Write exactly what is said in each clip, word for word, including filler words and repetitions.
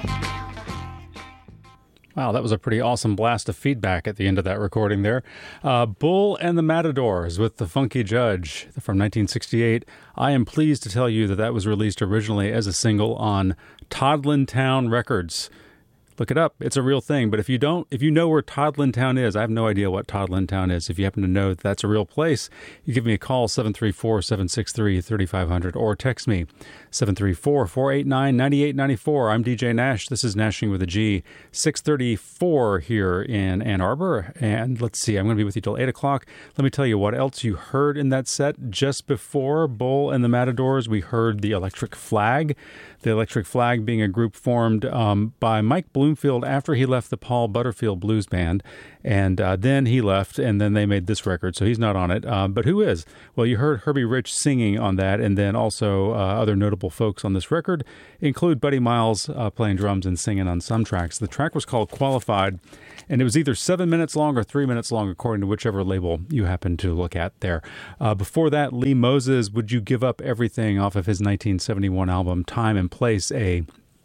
Wow, that was a pretty awesome blast of feedback at the end of that recording there. Uh, Bull and the Matadors with The Funky Judge from nineteen sixty-eight. I am pleased to tell you that that was released originally as a single on Toddland Town Records. Look it up. It's a real thing. But if you don't, if you know where Toddland Town is, I have no idea what Toddland Town is. If you happen to know that that's a real place, you give me a call, seven three four, seven six three, three five zero zero, or text me, seven three four, four eight nine, nine eight nine four. I'm D J Nash. This is Nashing with a G. six thirty-four here in Ann Arbor. And let's see, I'm going to be with you till eight o'clock. Let me tell you what else you heard in that set. Just before Bull and the Matadors, we heard the Electric Flag. The Electric Flag being a group formed um, by Mike Bloomfield after he left the Paul Butterfield Blues Band. And uh, then he left, and then they made this record, so he's not on it. Uh, but who is? Well, you heard Herbie Rich singing on that, and then also uh, other notable folks on this record include Buddy Miles uh, playing drums and singing on some tracks. The track was called Qualified, and it was either seven minutes long or three minutes long, according to whichever label you happen to look at there. Uh, before that, Lee Moses, Would You Give Up Everything, off of his nineteen seventy-one album Time and Place, a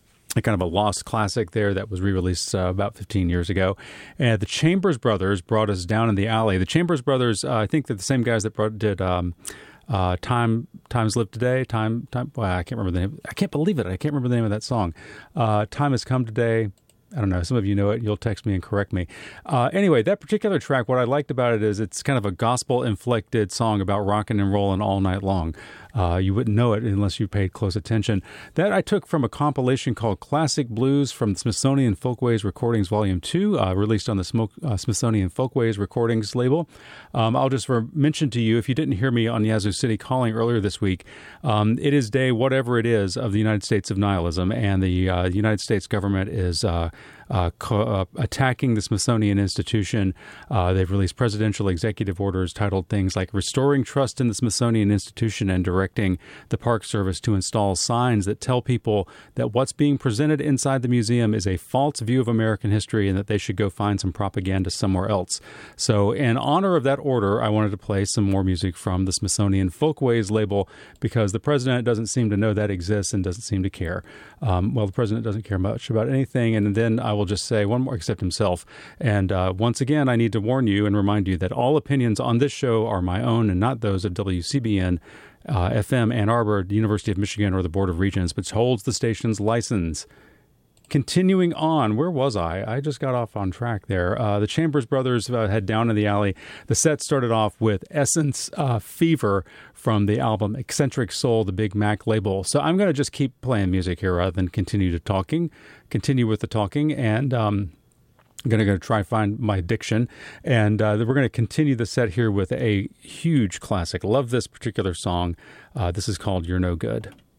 a kind of a lost classic there that was re-released uh, about fifteen years ago. And the Chambers Brothers brought us Down in the Alley. The Chambers Brothers, uh, I think they're the same guys that brought, did um, uh, Time Times Live Today. Time, time. Well, I can't remember the name. I can't believe it. I can't remember the name of that song. Uh, Time Has Come Today. I don't know. Some of you know it. You'll text me and correct me. Uh, anyway, that particular track, what I liked about it is it's kind of a gospel-inflected song about rocking and rolling all night long. Uh, you wouldn't know it unless you paid close attention. That I took from a compilation called Classic Blues from the Smithsonian Folkways Recordings Volume two, uh, released on the Smoke, uh, Smithsonian Folkways Recordings label. Um, I'll just re- mention to you, if you didn't hear me on Yazoo City Calling earlier this week, um, it is day whatever it is of the United States of Nihilism, and the uh, United States government is uh, uh, co- uh, attacking the Smithsonian Institution. Uh, they've released presidential executive orders titled things like Restoring Trust in the Smithsonian Institution and directing the Park Service to install signs that tell people that what's being presented inside the museum is a false view of American history and that they should go find some propaganda somewhere else. So in honor of that order, I wanted to play some more music from the Smithsonian Folkways label because the president doesn't seem to know that exists and doesn't seem to care. Um, well, the president doesn't care much about anything. And then I will just say one more, except himself. And uh, once again, I need to warn you and remind you that all opinions on this show are my own and not those of W C B N Uh, F M Ann Arbor, the University of Michigan, or the Board of Regents, which holds the station's license. Continuing on, where was I? I just got off on track there. Uh, the Chambers Brothers uh, had Down in the Alley. The set started off with Essence uh, Fever from the album Eccentric Soul, the Big Mac label. So I'm going to just keep playing music here rather than continue to talking, continue with the talking, and um, I'm going to try and find my diction, and uh, we're going to continue the set here with a huge classic. Love this particular song. Uh, this is called You're No Good.